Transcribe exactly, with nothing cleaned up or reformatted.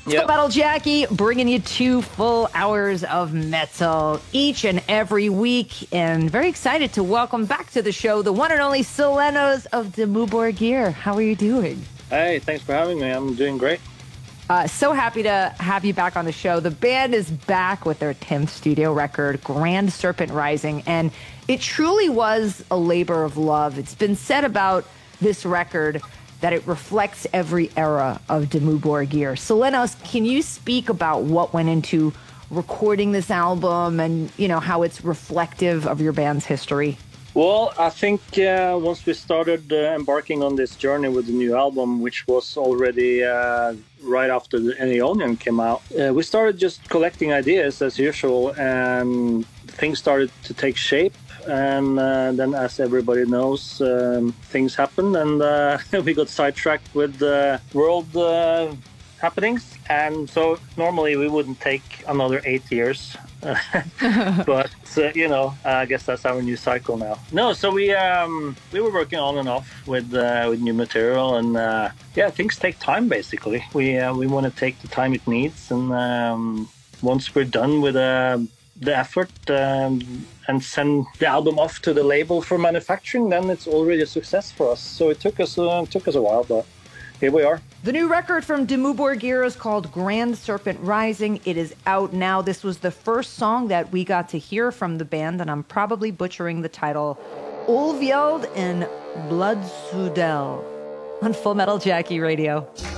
Yep. Full Metal Jackie bringing you two full hours of metal each and every week. And very excited to welcome back to the show the one and only Selenos of Dimmu Borgir. How are you doing? Hey, thanks for having me. I'm doing great. Uh, so happy to have you back on the show. The band is back with their tenth studio record, Grand Serpent Rising, and it truly was a labor of love. It's been said about this record that it reflects every era of Dimmu Borgir. Selenos, can you speak about what went into recording this album and, you know, how it's reflective of your band's history? Well, I think uh, once we started uh, embarking on this journey with the new album, which was already uh, right after the Enionian came out, uh, we started just collecting ideas as usual, and things started to take shape. And uh, then, as everybody knows, um, things happen, and uh, we got sidetracked with uh, world uh, happenings. And so normally we wouldn't take another eight years. but uh, you know, I guess that's our new cycle now. No, so we um, we were working on and off with uh, with new material, and uh, yeah, things take time. Basically, we uh, we want to take the time it needs, and um, once we're done with uh, the effort um, and send the album off to the label for manufacturing, then it's already a success for us. So it took us uh, took us a while, but here we are. The new record from Dimmu Borgir is called Grand Serpent Rising. It is out now. This was the first song that we got to hear from the band, and I'm probably butchering the title, Ulvjeld and Bloodsudel on Full Metal Jackie Radio.